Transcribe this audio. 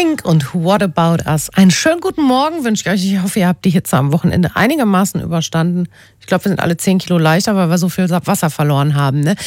Pink und What About Us. Einen schönen guten Morgen wünsche ich euch. Ich hoffe, ihr habt die Hitze am Wochenende einigermaßen überstanden. Ich glaube, wir sind alle 10 Kilo leichter, weil wir so viel Wasser verloren haben. Ne?